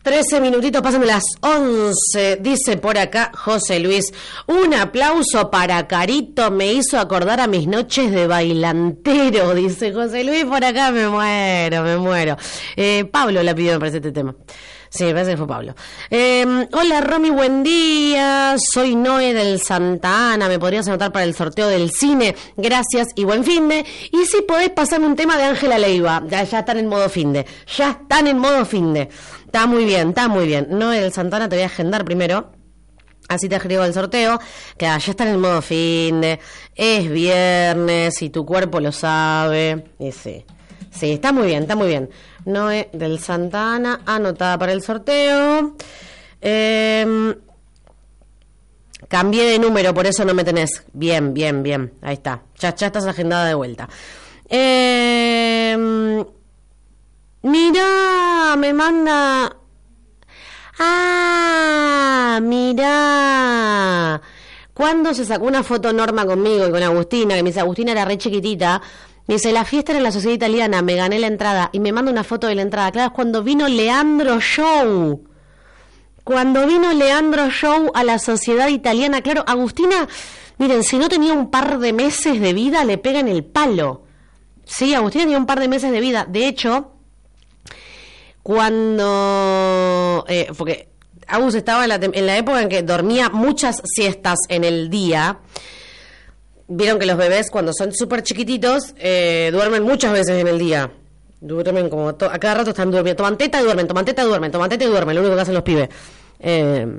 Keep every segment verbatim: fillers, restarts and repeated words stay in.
trece minutitos, pasan de las once, dice por acá José Luis. Un aplauso para Carito, me hizo acordar a mis noches de bailantero, dice José Luis por acá, me muero, me muero. Eh, Pablo la pidió, me parece, este tema. Sí, me parece que fue Pablo. Eh, hola Romy, buen día. Soy Noé del Santa Ana. ¿Me podrías anotar para el sorteo del cine? Gracias y buen finde. Y si podés pasarme un tema de Ángela Leiva. Ya, ya están en modo finde. Ya están en modo finde. Está muy bien, está muy bien. Noé del Santa Ana, te voy a agendar primero. Así te escribo el sorteo. Que ya está en el modo finde. Es viernes y tu cuerpo lo sabe. Y sí. Sí, está muy bien, está muy bien. Noé del Santa Ana, anotada para el sorteo. Eh, cambié de número, por eso no me tenés. Bien, bien, bien. Ahí está. Ya, ya estás agendada de vuelta. Eh, mirá, me manda... Ah, mirá. ¿Cuándo se sacó una foto Norma conmigo y con Agustina? Que me dice, Agustina era re chiquitita. Me dice, la fiesta era en la Sociedad Italiana, me gané la entrada. Y me manda una foto de la entrada. Claro, es cuando vino Leandro Show. Cuando vino Leandro Show a la Sociedad Italiana. Claro, Agustina, miren, si no tenía un par de meses de vida, le pega en el palo. Sí, Agustina tenía un par de meses de vida. De hecho, cuando... Eh, porque Agus estaba en la, en la época en que dormía muchas siestas en el día... Vieron que los bebés cuando son súper chiquititos eh, duermen muchas veces en el día. Duermen como to- a cada rato están durmiendo. Toman teta y duermen, toman teta y duermen, toman teta y duermen. Lo único que hacen los pibes. Eh,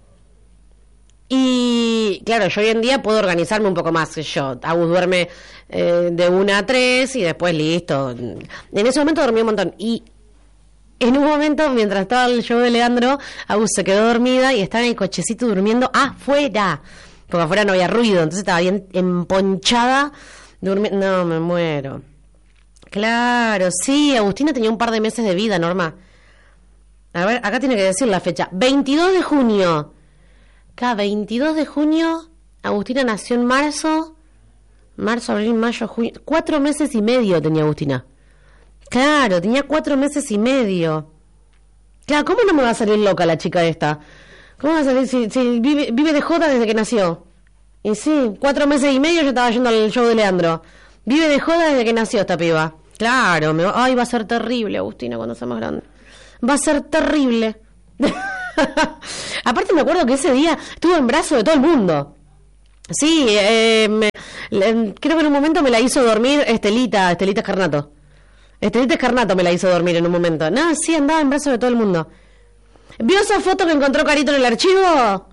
y claro, yo hoy en día puedo organizarme un poco más. Yo, Agus duerme eh, de una a tres y después listo. En ese momento dormí un montón. Y en un momento, mientras estaba el show de Leandro, Agus se quedó dormida y estaba en el cochecito durmiendo afuera. Porque afuera no había ruido, entonces estaba bien emponchada, durmiendo. No, me muero. Claro, sí, Agustina tenía un par de meses de vida, Norma. A ver, acá tiene que decir la fecha. veintidós de junio. Acá, veintidós de junio, Agustina nació en marzo. Marzo, abril, mayo, junio. Cuatro meses y medio tenía Agustina. Claro, tenía cuatro meses y medio. Claro, ¿cómo no me va a salir loca la chica esta? ¿Cómo va a salir si, si vive, vive de joda desde que nació? Y sí, cuatro meses y medio yo estaba yendo al show de Leandro. Vive de joda desde que nació esta piba. Claro, me va, ay, va a ser terrible, Agustina, cuando sea más grande. Va a ser terrible. Aparte me acuerdo que ese día estuvo en brazos de todo el mundo. Sí, eh, me, le, creo que en un momento me la hizo dormir Estelita, Estelita Escarnato. Estelita Escarnato me la hizo dormir en un momento. No, sí, andaba en brazos de todo el mundo. ¿Vio esa foto que encontró Carito en el archivo?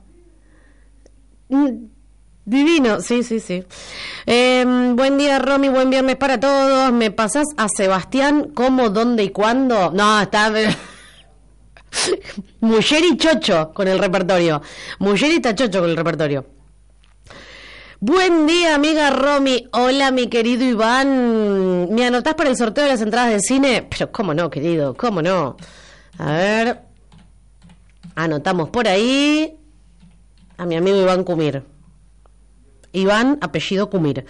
Divino, sí, sí, sí. Eh, buen día, Romy, buen viernes para todos. ¿Me pasás a Sebastián cómo, dónde y cuándo? No, está... Mujer y chocho con el repertorio. Mujer y está chocho con el repertorio. Buen día, amiga Romy. Hola, mi querido Iván. ¿Me anotás para el sorteo de las entradas del cine? Pero cómo no, querido, cómo no. A ver... Anotamos por ahí a mi amigo Iván Cumir. Iván, apellido Cumir.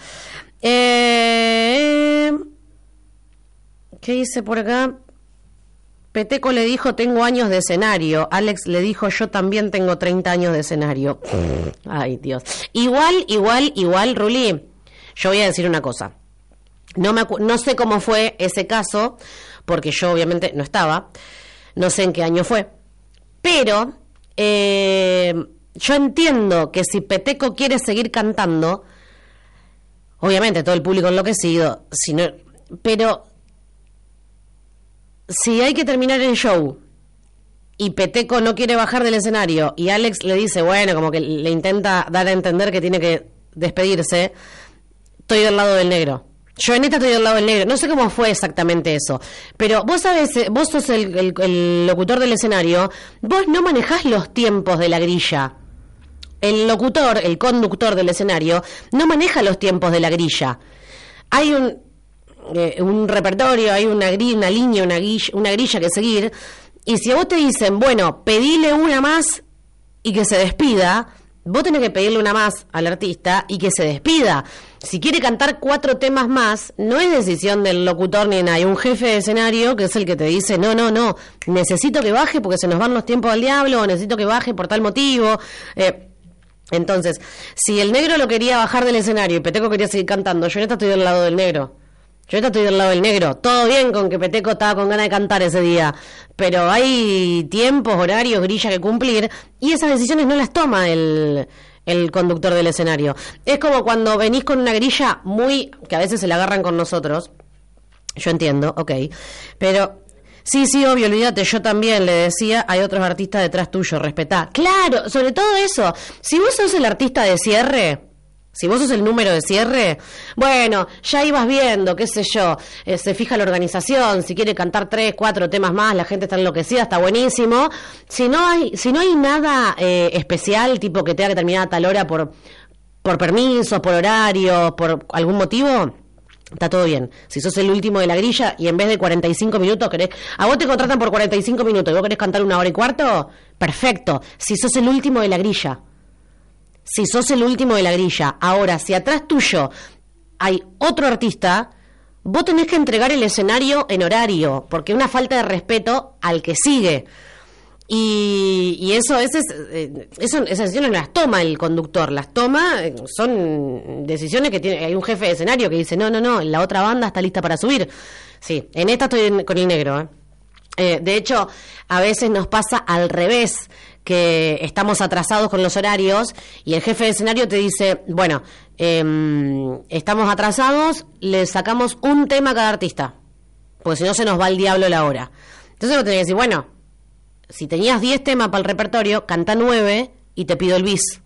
Eh, ¿Qué dice por acá? Peteco le dijo, tengo años de escenario. Alex le dijo, yo también tengo treinta años de escenario. Ay, Dios. Igual, igual, igual, Ruli, yo voy a decir una cosa. No, me acu- no sé cómo fue ese caso, porque yo obviamente no estaba. No sé en qué año fue. Pero eh, yo entiendo que si Peteco quiere seguir cantando, obviamente todo el público enloquecido, si no, pero si hay que terminar el show y Peteco no quiere bajar del escenario y Alex le dice, bueno, como que le intenta dar a entender que tiene que despedirse, estoy del lado del negro. Yo en esta estoy del lado del negro. No sé cómo fue exactamente eso. Pero vos sabés, vos sos el, el, el locutor del escenario. Vos no manejás los tiempos de la grilla. El locutor, el conductor del escenario, no maneja los tiempos de la grilla. Hay un, eh, un repertorio, hay una, grilla, una línea, una grilla, una grilla que seguir. Y si a vos te dicen, bueno, pedile una más y que se despida, vos tenés que pedirle una más al artista y que se despida. Si quiere cantar cuatro temas más, no es decisión del locutor ni nada. Hay un jefe de escenario que es el que te dice, no, no, no, necesito que baje porque se nos van los tiempos al diablo, o necesito que baje por tal motivo. Eh, entonces, si el negro lo quería bajar del escenario y Peteco quería seguir cantando, yo neta estoy del lado del negro. Yo neta estoy del lado del negro. Todo bien con que Peteco estaba con ganas de cantar ese día, pero hay tiempos, horarios, grilla que cumplir, y esas decisiones no las toma el... el conductor del escenario. Es como cuando venís con una grilla muy... que a veces se la agarran con nosotros. Yo entiendo, ok. Pero, sí, sí, obvio, olvídate, yo también le decía, hay otros artistas detrás tuyo, respetá. Claro, sobre todo eso. Si vos sos el artista de cierre... Si vos sos el número de cierre, bueno, ya ibas viendo, qué sé yo, eh, se fija la organización, si quiere cantar tres, cuatro temas más, la gente está enloquecida, está buenísimo. Si no hay, si no hay nada eh, especial, tipo que tenga que terminar a tal hora por, por permiso, por horario, por algún motivo, está todo bien. Si sos el último de la grilla y en vez de cuarenta y cinco minutos querés... A vos te contratan por cuarenta y cinco minutos y vos querés cantar una hora y cuarto, perfecto. Si sos el último de la grilla... Si sos el último de la grilla. Ahora, si atrás tuyo hay otro artista, vos tenés que entregar el escenario en horario, porque es una falta de respeto al que sigue. Y, y eso, ese es, eso, esas decisiones no las toma el conductor, las toma, son decisiones que tiene, hay un jefe de escenario que dice, no, no, no, la otra banda está lista para subir. Sí, en esta estoy en, con el negro, ¿eh? Eh, de hecho, a veces nos pasa al revés, que estamos atrasados con los horarios y el jefe de escenario te dice, bueno, eh, estamos atrasados, le sacamos un tema a cada artista, porque si no se nos va el diablo la hora. Entonces vos tenés que decir, bueno, si tenías diez temas para el repertorio, canta nueve y te pido el bis.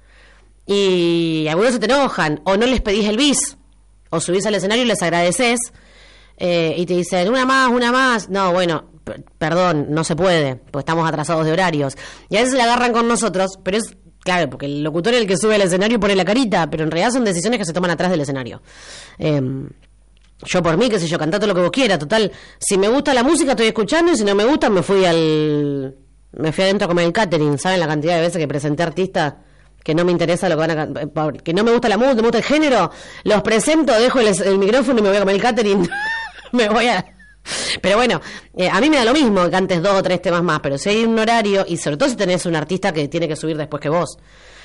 Y algunos se te enojan, o no les pedís el bis, o subís al escenario y les agradeces, eh, y te dicen, una más, una más. No, bueno, p- perdón, no se puede, porque estamos atrasados de horarios. Y a veces se la agarran con nosotros, pero es, claro, porque el locutor es el que sube al escenario y pone la carita, pero en realidad son decisiones que se toman atrás del escenario. Eh, yo por mí, qué sé yo, cantate lo que vos quieras, total, si me gusta la música estoy escuchando, y si no me gusta me fui al... me fui adentro a comer el catering. ¿Saben la cantidad de veces que presenté artistas que no me interesa lo que van a cantar, que no me gusta la música, me gusta el género? Los presento, dejo el, el micrófono y me voy a comer el catering. Me voy a... Pero bueno, eh, a mí me da lo mismo que cantes dos o tres temas más, pero si hay un horario, y sobre todo si tenés un artista que tiene que subir después que vos.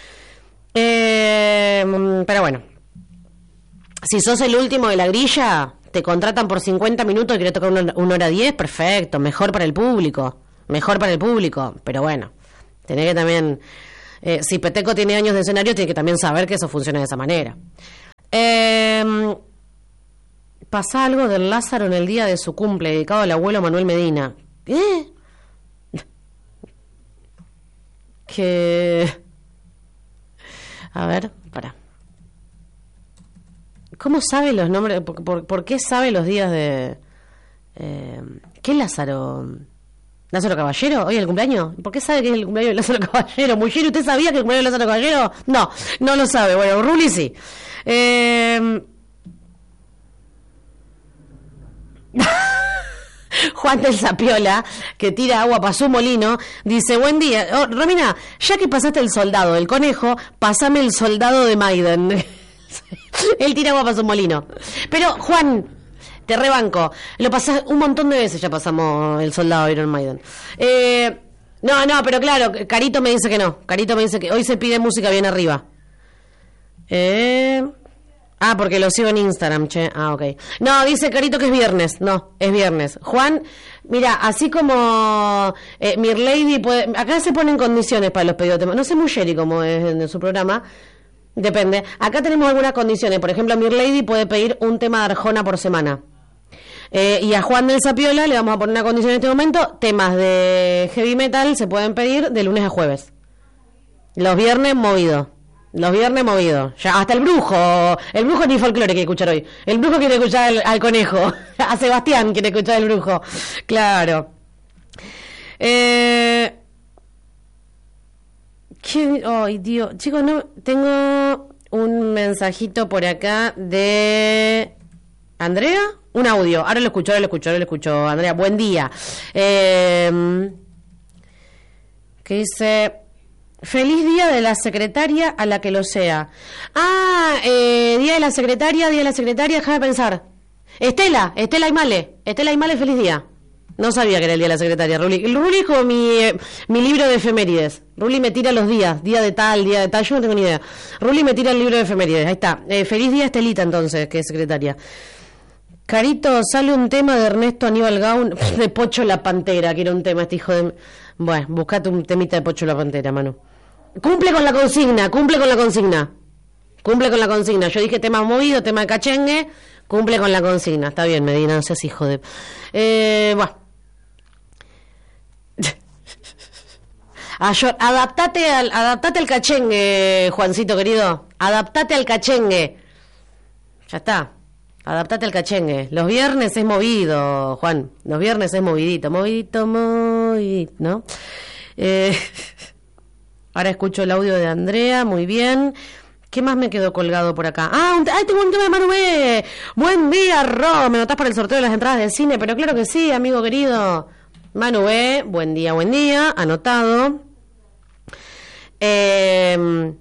Eh, pero bueno, si sos el último de la grilla, te contratan por cincuenta minutos y querés tocar una, una hora diez, perfecto, mejor para el público, mejor para el público, pero bueno, tenés que también... Eh, si Peteco tiene años de escenario, tiene que también saber que eso funciona de esa manera. Eh... Pasa algo del Lázaro en el día de su cumple, dedicado al abuelo Manuel Medina. ¿Eh? Que... A ver, para. ¿Cómo sabe los nombres? ¿Por, por, por qué sabe los días de...? Eh, ¿Qué Lázaro? ¿Lázaro Caballero? ¿Hoy es el cumpleaños? ¿Por qué sabe que es el cumpleaños de Lázaro Caballero? ¿Mujer, usted sabía que el cumpleaños de Lázaro Caballero? No, no lo sabe. Bueno, Ruli sí. Eh... Juan del Zapiola, que tira agua para su molino, dice, buen día, oh, Romina, ya que pasaste el soldado del conejo, pasame el soldado de Maiden. Él tira agua para su molino. Pero, Juan, te rebanco, lo pasás un montón de veces, ya pasamos el soldado de Iron Maiden. Eh, no, no, pero claro, Carito me dice que no, Carito me dice que hoy se pide música bien arriba. Eh... Ah, porque lo sigo en Instagram, che. Ah, ok. No, dice Carito que es viernes. No, es viernes. Juan, mira, así como eh, Mirlady puede... Acá se ponen condiciones para los pedidos de temas. No sé Muggeri como es en su programa. Depende. Acá tenemos algunas condiciones. Por ejemplo, Mirlady puede pedir un tema de Arjona por semana. Eh, y a Juan del Zapiola le vamos a poner una condición en este momento. Temas de heavy metal se pueden pedir de lunes a jueves. Los viernes movido. Los viernes movidos. Ya, hasta el brujo. El brujo ni folclore quiere escuchar hoy. El brujo quiere escuchar al, al conejo. A Sebastián quiere escuchar el brujo. Claro. Eh... ¿Qué? Ay, Dios. Chicos, no... Tengo un mensajito por acá de... ¿Andrea? Un audio. Ahora lo escucho, ahora lo escucho, ahora lo escucho. Andrea, buen día. Eh... ¿Qué dice? Feliz día de la secretaria a la que lo sea. Ah, eh, día de la secretaria, día de la secretaria, déjame pensar. Estela, Estela Aymale. Estela Aymale, feliz día. No sabía que era el día de la secretaria, Ruli. El Ruli es como mi, eh, mi libro de efemérides. Ruli me tira los días, día de tal, día de tal, yo no tengo ni idea. Ruli me tira el libro de efemérides, ahí está. Eh, feliz día Estelita entonces, que es secretaria. Carito, sale un tema de Ernesto Aníbal Gaun, de Pocho la Pantera, que era un tema este hijo de... Bueno, buscate un temita de Pocho la Pantera, Manu. Cumple con la consigna, cumple con la consigna. Cumple con la consigna. Yo dije tema movido, tema de cachengue, cumple con la consigna. Está bien, Medina, no seas hijo de... Eh, bueno. Adaptate al, adaptate al cachengue, Juancito querido. Adaptate al cachengue. Ya está. Adaptate al cachengue. Los viernes es movido, Juan. Los viernes es movidito. Movidito, movidito, ¿no? Eh, ahora escucho el audio de Andrea. Muy bien. ¿Qué más me quedó colgado por acá? Ah, un, ¡ay, tengo un tema de Manu B! Buen día, Ro. Me notás para el sorteo de las entradas del cine, pero claro que sí, amigo querido. Manu B, buen día, buen día. Anotado. Eh...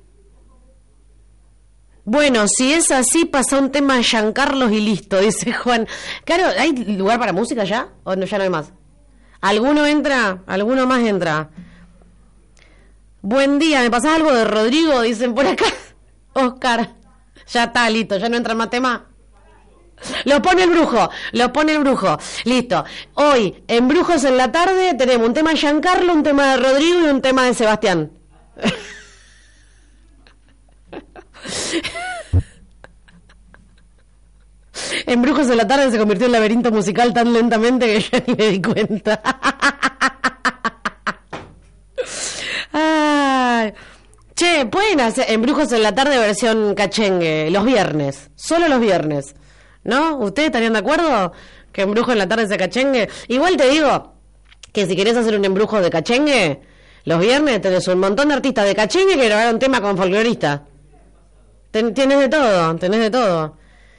Bueno, si es así, pasa un tema de Giancarlos y listo, dice Juan. Claro, ¿hay lugar para música ya? ¿O no, ya no hay más? ¿Alguno entra? ¿Alguno más entra? Buen día, ¿me pasás algo de Rodrigo? Dicen por acá. Oscar, ya está, listo, ya no entra más tema. Lo pone el brujo, lo pone el brujo. Listo. Hoy, en Brujos en la Tarde, tenemos un tema de Giancarlo, un tema de Rodrigo y un tema de Sebastián. En Brujos en la Tarde se convirtió en laberinto musical tan lentamente que ya ni me di cuenta. Ay. Che, pueden hacer en Brujos en la Tarde versión cachengue los viernes, solo los viernes, ¿no? ¿Ustedes estarían de acuerdo que en Brujos en la Tarde se cachengue? Igual te digo que si querés hacer un embrujo de cachengue, los viernes tenés un montón de artistas de cachengue que grabaron tema con folcloristas. Ten, tienes de todo, tenés de todo.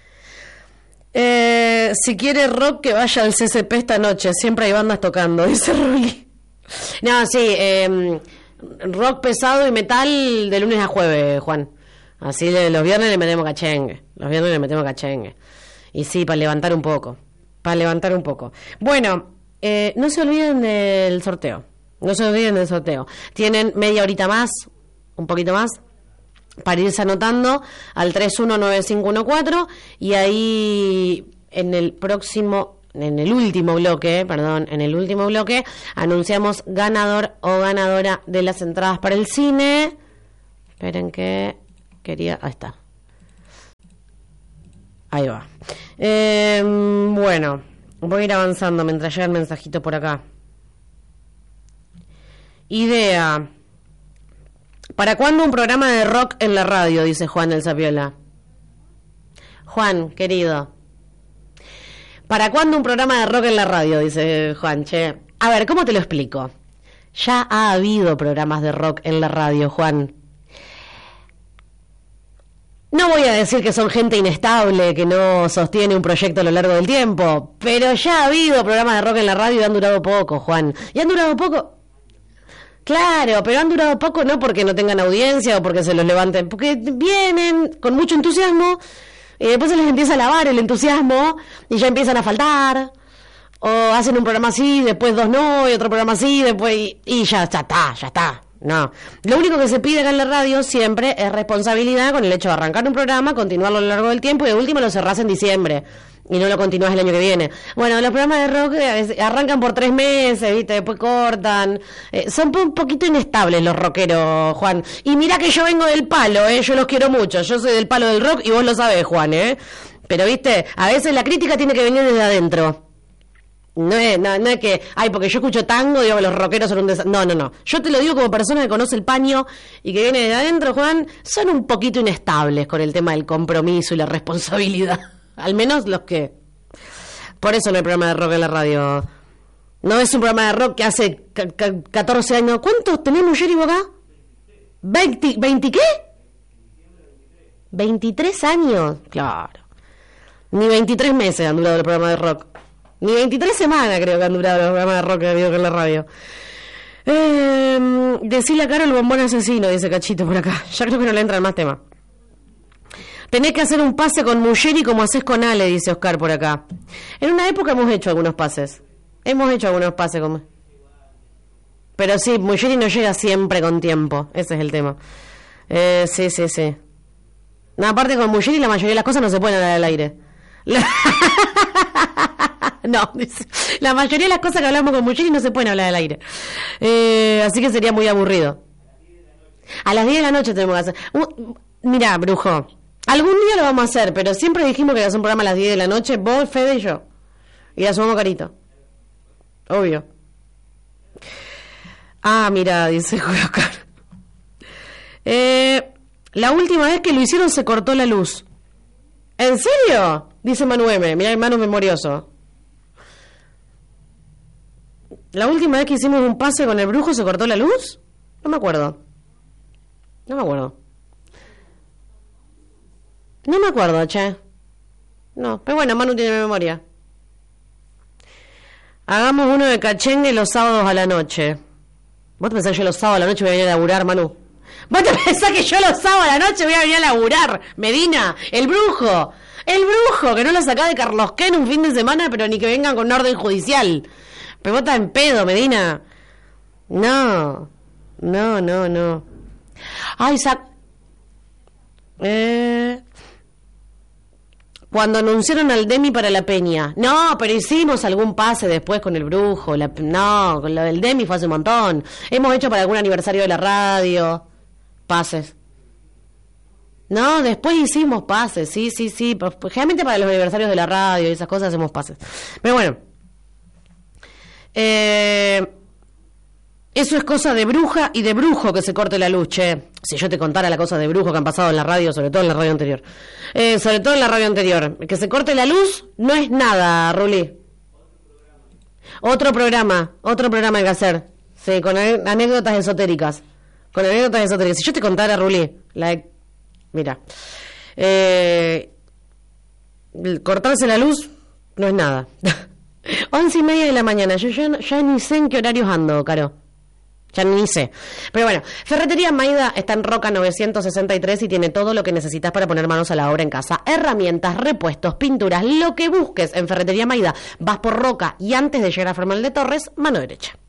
Eh, si quiere rock, que vaya al C C P esta noche. Siempre hay bandas tocando, dice Ruli. No, sí, eh, rock pesado y metal de lunes a jueves, Juan. Así le, los viernes le metemos cachengue. Los viernes le metemos cachengue. Y sí, para levantar un poco. Para levantar un poco. Bueno, eh, no se olviden del sorteo. No se olviden del sorteo. Tienen media horita más, un poquito más, para irse anotando al tres uno nueve cinco uno cuatro y ahí en el próximo, en el último bloque, perdón, en el último bloque anunciamos ganador o ganadora de las entradas para el cine. Esperen que quería, ahí está. Ahí va. Eh, bueno, voy a ir avanzando mientras llega el mensajito por acá. Idea. ¿Para cuándo un programa de rock en la radio? Dice Juan el Sapiola. Juan, querido. ¿Para cuándo un programa de rock en la radio? Dice Juan, che. A ver, ¿cómo te lo explico? Ya ha habido programas de rock en la radio, Juan. No voy a decir que son gente inestable, que no sostiene un proyecto a lo largo del tiempo, pero ya ha habido programas de rock en la radio y han durado poco, Juan. Y han durado poco... Claro, pero han durado poco no porque no tengan audiencia o porque se los levanten, porque vienen con mucho entusiasmo y después se les empieza a lavar el entusiasmo y ya empiezan a faltar, o hacen un programa así, después dos no, y otro programa así, después y, y ya, ya está, ya está. No, lo único que se pide acá en la radio siempre es responsabilidad con el hecho de arrancar un programa, continuarlo a lo largo del tiempo y de último lo cerrás en diciembre y no lo continúas el año que viene. Bueno, los programas de rock eh, arrancan por tres meses, ¿viste? Después cortan. Eh, son un poquito inestables los rockeros, Juan. Y mira que yo vengo del palo, ¿eh? Yo los quiero mucho. Yo soy del palo del rock y vos lo sabés, Juan, ¿eh? Pero, ¿viste? A veces la crítica tiene que venir desde adentro. No es, no, no es que, ay, porque yo escucho tango, digo que los rockeros son un desastre. No, no, no. Yo te lo digo como persona que conoce el paño y que viene de adentro, Juan, son un poquito inestables con el tema del compromiso y la responsabilidad. Al menos los que... Por eso no hay programa de rock en la radio. No es un programa de rock que hace catorce años. ¿Cuántos tenemos, Jerry, acá? ¿veinte, veinte qué? veintitrés años. Claro. Ni veintitrés meses han durado el programa de rock. Ni veintitrés semanas creo que han durado los programas de rock que ha habido en la radio. Eh, decile a Caro el bombón asesino, dice Cachito por acá. Ya creo que no le entran más temas. Tenés que hacer un pase con Muggeri como haces con Ale, dice Oscar por acá. En una época hemos hecho algunos pases. Hemos hecho algunos pases con... Pero sí, Muggeri no llega siempre con tiempo. Ese es el tema. Eh, sí, sí, sí. No, aparte con Muggeri la mayoría de las cosas no se pueden hablar al aire. La... no, dice, la mayoría de las cosas que hablamos con Muggeri no se pueden hablar al aire. Eh, así que sería muy aburrido. A las diez de la noche tenemos que hacer... Uh, mirá, brujo. Algún día lo vamos a hacer, pero siempre dijimos que iba a hacer un programa a las diez de la noche, vos, Fede y yo. Y la sumamos Carito. Obvio. Ah, mira, dice Julio Oscar. Eh, la última vez que lo hicieron se cortó la luz. ¿En serio? Dice Manu M. Mirá, Manu memorioso. ¿La última vez que hicimos un pase con el brujo se cortó la luz? No me acuerdo. No me acuerdo. No me acuerdo, che. No, pero bueno, Manu tiene memoria. Hagamos uno de cachengue los sábados a la noche. ¿Vos te pensás que yo los sábados a la noche voy a venir a laburar, Manu? ¿Vos te pensás que yo los sábados a la noche voy a venir a laburar? Medina, el brujo. El brujo, que no lo sacá de Carlos Ken un fin de semana, pero ni que vengan con una orden judicial. Pero vos estás en pedo, Medina. No. No, no, no. Ay, sac... Eh... Cuando anunciaron al Demi para la Peña. No, pero hicimos algún pase después con el brujo. La, no, con lo del Demi fue hace un montón. Hemos hecho para algún aniversario de la radio pases. No, después hicimos pases, sí, sí, sí. Generalmente para los aniversarios de la radio y esas cosas hacemos pases. Pero bueno. Eh... Eso es cosa de bruja y de brujo que se corte la luz, che. Si yo te contara las cosas de brujo que han pasado en la radio, sobre todo en la radio anterior. Eh, sobre todo en la radio anterior. Que se corte la luz no es nada, Ruli. Otro programa, otro programa hay que hacer. Sí, con anécdotas esotéricas. Con anécdotas esotéricas. Si yo te contara, Ruli, la... Mira. Eh... Cortarse la luz no es nada. Once y media de la mañana. Yo ya, ya ni sé en qué horarios ando, Caro. Ya ni sé. Pero bueno, Ferretería Maida está en Roca novecientos sesenta y tres y tiene todo lo que necesitas para poner manos a la obra en casa. Herramientas, repuestos, pinturas, lo que busques en Ferretería Maida. Vas por Roca y antes de llegar a Fermal de Torres, mano derecha.